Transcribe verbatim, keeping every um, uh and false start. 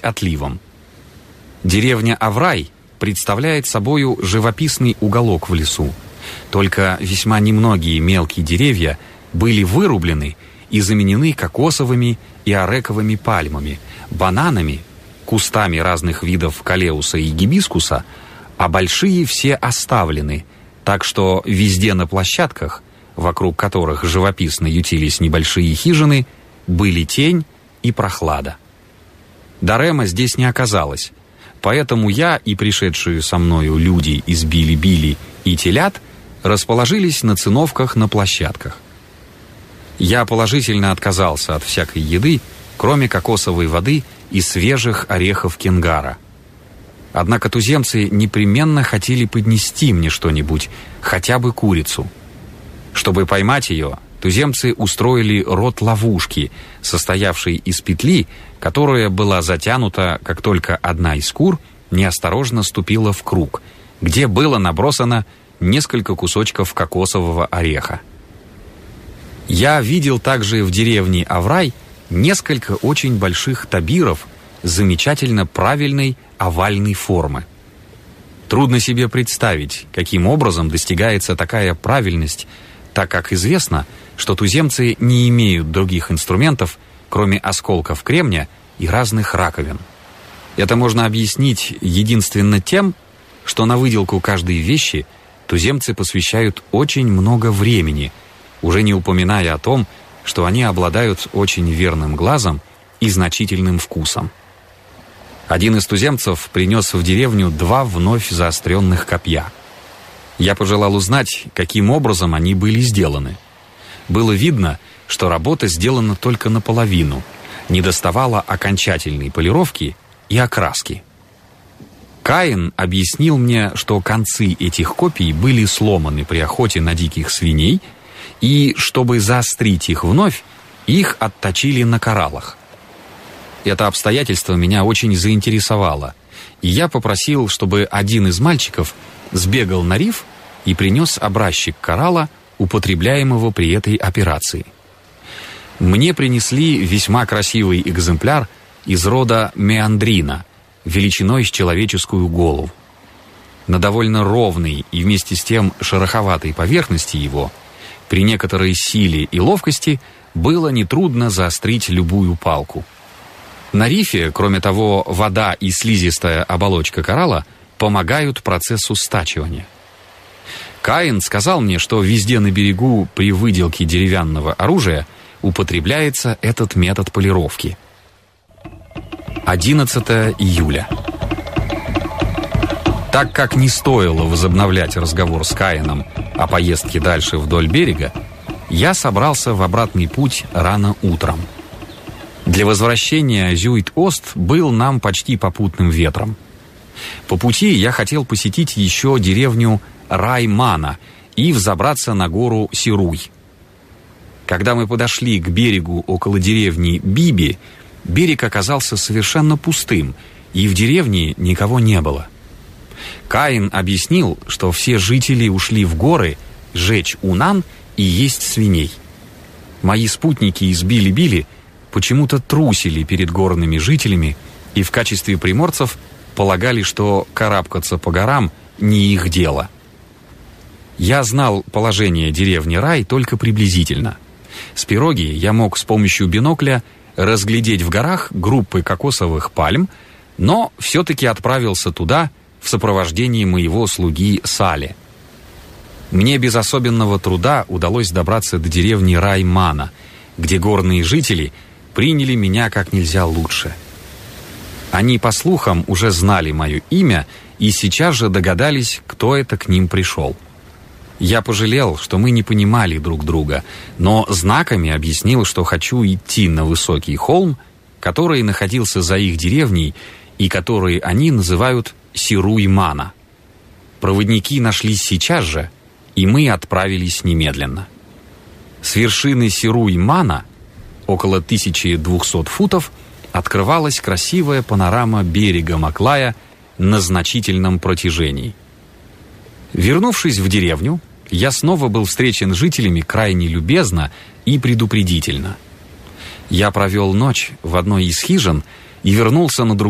отливом. Деревня Аврай представляет собою живописный уголок в лесу. Только весьма немногие мелкие деревья были вырублены и заменены кокосовыми и орековыми пальмами, бананами, кустами разных видов калеуса и гибискуса, а большие все оставлены, так что везде на площадках, вокруг которых живописно ютились небольшие хижины, были тень и прохлада. Дарема здесь не оказалось, поэтому я и пришедшие со мною люди из Били-Били и телят расположились на циновках на площадках. Я положительно отказался от всякой еды, кроме кокосовой воды и свежих орехов кенгара. Однако туземцы непременно хотели поднести мне что-нибудь, хотя бы курицу. Чтобы поймать ее, туземцы устроили рот ловушки, состоявшей из петли, которая была затянута, как только одна из кур неосторожно ступила в круг, где было набросано несколько кусочков кокосового ореха. Я видел также в деревне Аврай несколько очень больших табиров замечательно правильной овальной формы. Трудно себе представить, каким образом достигается такая правильность, так как известно, что туземцы не имеют других инструментов, кроме осколков кремня и разных раковин. Это можно объяснить единственно тем, что на выделку каждой вещи туземцы посвящают очень много времени, уже не упоминая о том, что они обладают очень верным глазом и значительным вкусом. Один из туземцев принес в деревню два вновь заостренных копья. Я пожелал узнать, каким образом они были сделаны. Было видно, что работа сделана только наполовину, недоставало окончательной полировки и окраски. Каин объяснил мне, что концы этих копий были сломаны при охоте на диких свиней, и, чтобы заострить их вновь, их отточили на кораллах. Это обстоятельство меня очень заинтересовало, и я попросил, чтобы один из мальчиков сбегал на риф и принес образчик коралла, употребляемого при этой операции. Мне принесли весьма красивый экземпляр из рода меандрина, величиной с человеческую голову. На довольно ровной и вместе с тем шероховатой поверхности его, при некоторой силе и ловкости, было нетрудно заострить любую палку. На рифе, кроме того, вода и слизистая оболочка коралла помогают процессу стачивания. Каин сказал мне, что везде на берегу при выделке деревянного оружия употребляется этот метод полировки. одиннадцатого июля. Так как не стоило возобновлять разговор с Каином о поездке дальше вдоль берега, я собрался в обратный путь рано утром. Для возвращения Зюит-Ост был нам почти попутным ветром. По пути я хотел посетить еще деревню Раймана и взобраться на гору Сируй. Когда мы подошли к берегу около деревни Биби, берег оказался совершенно пустым, и в деревне никого не было. Каин объяснил, что все жители ушли в горы жечь унан и есть свиней. Мои спутники из Били-Били почему-то трусили перед горными жителями и в качестве приморцев полагали, что карабкаться по горам не их дело. Я знал положение деревни Рай только приблизительно. С пироги я мог с помощью бинокля разглядеть в горах группы кокосовых пальм, но все-таки отправился туда в сопровождении моего слуги Сали. Мне без особенного труда удалось добраться до деревни Раймана, где горные жители приняли меня как нельзя лучше. Они, по слухам, уже знали мое имя и сейчас же догадались, кто это к ним пришел. Я пожалел, что мы не понимали друг друга, но знаками объяснил, что хочу идти на высокий холм, который находился за их деревней и который они называют Сируй-Мана. Проводники нашлись сейчас же, и мы отправились немедленно. С вершины Сируй-Мана, около тысячи двухсот футов, открывалась красивая панорама берега Маклая на значительном протяжении. Вернувшись в деревню, я снова был встречен жителями крайне любезно и предупредительно. Я провел ночь в одной из хижин и вернулся на другую